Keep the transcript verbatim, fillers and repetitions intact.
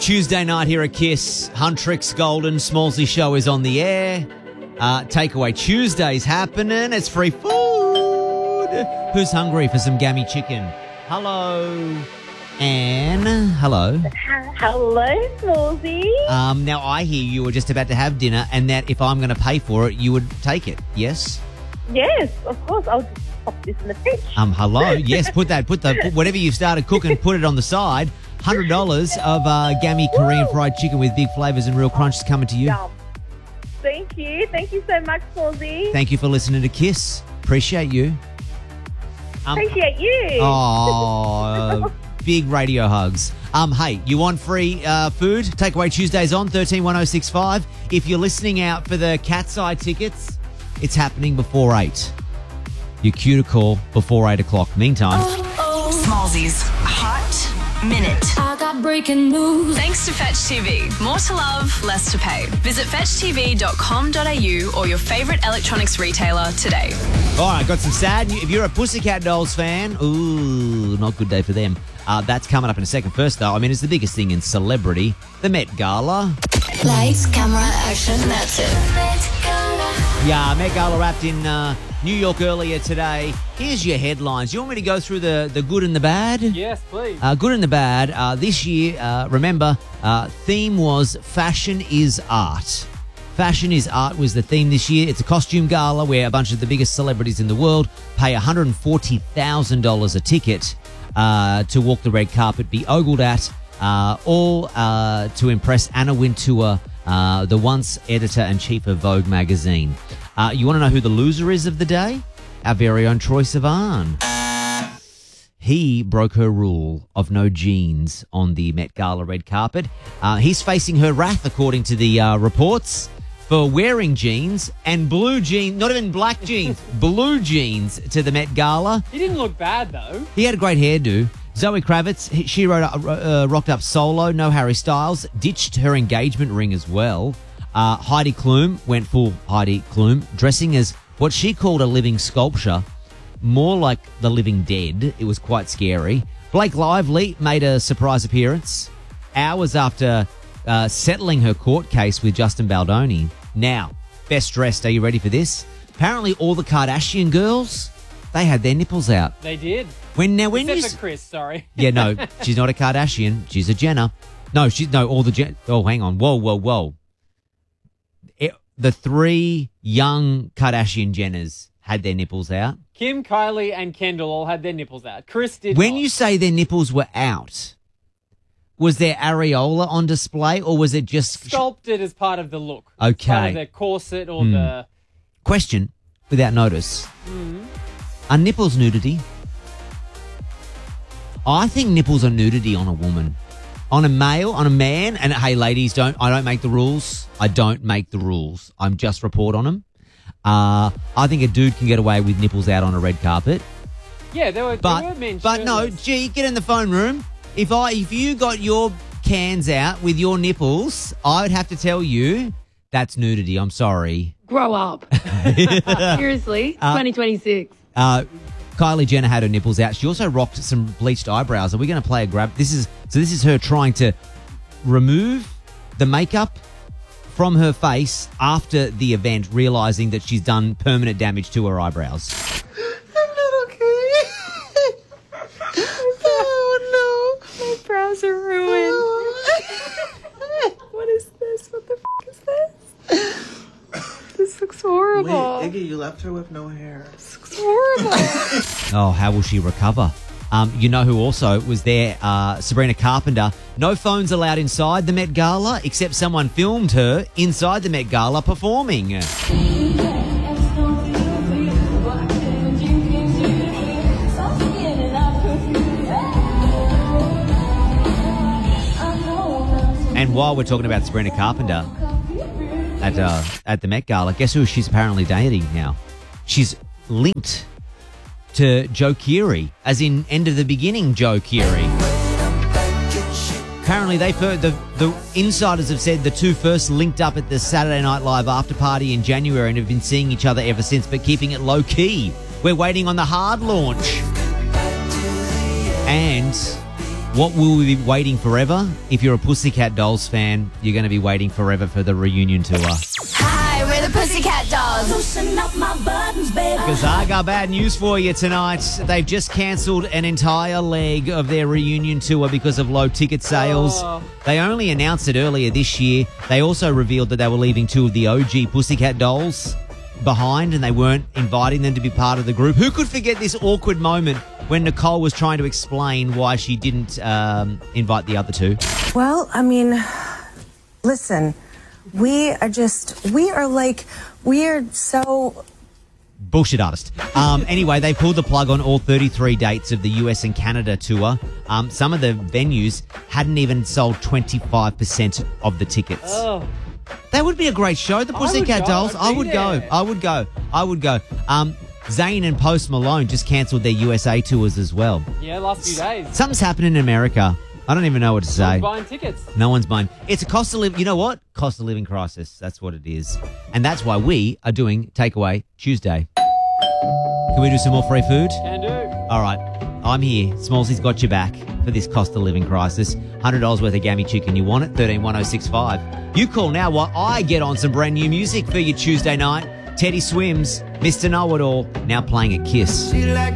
Tuesday night here at Kiss. Huntrix Golden Smallsy Show is on the air. Uh, Takeaway Tuesday's happening. It's free food. Who's hungry for some gammy chicken? Hello, Anne. Hello. Hello, Smallsy. Um, now, I hear you were just about to have dinner and that if I'm going to pay for it, you would take it, yes? Yes, of course. I'll just pop this in the fridge. Um, hello. Yes, put that, put the, put whatever you've started cooking, put it on the side. one hundred dollars of uh, gammy Korean fried chicken with big flavours and real crunch is coming to you. Yum. Thank you. Thank you so much, Smallsy. Thank you for listening to Kiss. Appreciate you. Um, Appreciate you. Oh, big radio hugs. Um, hey, you want free uh, food? Takeaway Tuesdays on thirteen one oh six five. If you're listening out for the Cat's Eye tickets, it's happening before eight. You're cue to call before eight o'clock. Meantime, Smallsy's Hot Minute. I got breaking news. Thanks to Fetch T V. More to love, less to pay. Visit fetch t v dot com dot a u or your favourite electronics retailer today. all right, got some sad news. If you're a Pussycat Dolls fan, ooh, not good day for them. Uh, that's coming up in a second. First, though, I mean, it's the biggest thing in celebrity, the Met Gala. Lights, camera, action, that's it. Yeah, Met Gala wrapped in uh, New York earlier today. Here's your headlines. You want me to go through the, the good and the bad? Yes, please. Uh, good and the bad. Uh, this year, uh, remember, uh, theme was Fashion is Art. Fashion is Art was the theme this year. It's a costume gala where a bunch of the biggest celebrities in the world pay one hundred forty thousand dollars a ticket uh, to walk the red carpet, be ogled at, uh, all uh, to impress Anna Wintour, uh, the once editor-in-chief of Vogue magazine. Uh, you want to know who the loser is of the day? Our very own Troye Sivan. He broke her rule of no jeans on the Met Gala red carpet. Uh, he's facing her wrath, according to the uh, reports, for wearing jeans and blue jeans, not even black jeans, blue jeans to the Met Gala. He didn't look bad, though. He had a great hairdo. Zoe Kravitz, he- she wrote, uh, rocked up solo, no Harry Styles, ditched her engagement ring as well. Uh, Heidi Klum went full Heidi Klum, dressing as what she called a living sculpture, more like the living dead. It was quite scary. Blake Lively made a surprise appearance hours after uh, settling her court case with Justin Baldoni. Now, best dressed, are you ready for this? Apparently all the Kardashian girls, they had their nipples out. They did. When now when Except you for Chris, sorry. Yeah, no, she's not a Kardashian. She's a Jenner. No, she's no all the Jen. Oh, hang on. Whoa, whoa, whoa. It, the three young Kardashian Jenners had their nipples out. Kim, Kylie, and Kendall all had their nipples out. Chris did When not. you say their nipples were out, was their areola on display or was it just Sculpted as part of the look. Okay. Part of the corset or the... Question without notice? Mm. Are nipples nudity? I think nipples are nudity on a woman. On a male, on a man, and hey, ladies, don't I don't make the rules. I don't make the rules. I'm just report on them. Uh, I think a dude can get away with nipples out on a red carpet. Yeah, there were, But there were men but no, shirtless. gee, get in the phone room. If I if you got your cans out with your nipples, I would have to tell you that's nudity. I'm sorry. Grow up. Seriously, twenty twenty-six. Uh, Kylie Jenner had her nipples out. She also rocked some bleached eyebrows. Are we going to play a grab? This is so. This is her trying to remove the makeup from her face after the event, realizing that she's done permanent damage to her eyebrows. I'm not okay. Oh no, my brows are ruined. What is this? What the f- is this? This looks horrible. Wait, Iggy, you left her with no hair. This looks horrible. Oh, how will she recover? Um, you know who also was there? Uh, Sabrina Carpenter. No phones allowed inside the Met Gala, except someone filmed her inside the Met Gala performing. And while we're talking about Sabrina Carpenter at uh, at the Met Gala, guess who she's apparently dating now? She's linked to Joe Keery, as in end of the beginning Joe Keery. Apparently, they've heard the the insiders have said the two first linked up at the Saturday Night Live after party in January and have been seeing each other ever since, but keeping it low key. We're waiting on the hard launch. And What will we be waiting forever? If you're a Pussycat Dolls fan, you're going to be waiting forever for the reunion tour. Hi, we're the Pussycat Dolls. Loosen up my buttons, baby. Because I got bad news for you tonight. They've just cancelled an entire leg of their reunion tour because of low ticket sales. Oh. They only announced it earlier this year. They also revealed that they were leaving two of the O G Pussycat Dolls behind and they weren't inviting them to be part of the group. Who could forget this awkward moment when Nicole was trying to explain why she didn't um, invite the other two? Well, I mean, listen, we are just, we are like, we are so... Bullshit artist. Um, anyway, they pulled the plug on all thirty-three dates of the U S and Canada tour. Um, some of the venues hadn't even sold twenty-five percent of the tickets. Oh. That would be a great show, the I would Pussycat go. Dolls. I'd I be would go. there. I would go. I would go. Um, Zayn and Post Malone just cancelled their U S A tours as well. Yeah, last few days. Something's happening in America. I don't even know what to say. I'm buying tickets. No one's buying. It's a cost of living. You know what? Cost of living crisis. That's what it is. And that's why we are doing Takeaway Tuesday. Can we do some more free food? Can do. All right. I'm here. Smallsy's got your back for this cost of living crisis. one hundred dollars worth of gammy chicken. You want it? one three one oh six five. You call now while I get on some brand new music for your Tuesday night. Teddy Swims, Mister Know-It-All, now playing at Kiss. She like